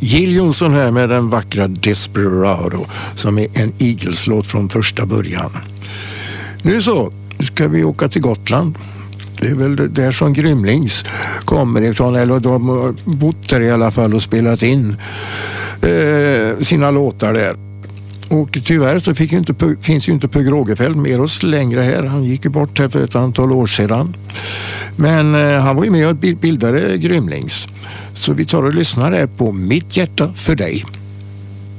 Jill Johnson här med den vackra Desperado som är en Eagles-låt från första början. Nu så ska vi åka till Gotland. Det är väl där som Grymlings kommer ifrån, eller de har bott där i alla fall och spelat in sina låtar där. Och tyvärr så finns ju inte Pugh Rogefeldt med oss längre här. Han gick ju bort här för ett antal år sedan. Men han var ju med och bildade Grymlings. Så vi tar och lyssnar här på Mitt hjärta för dig.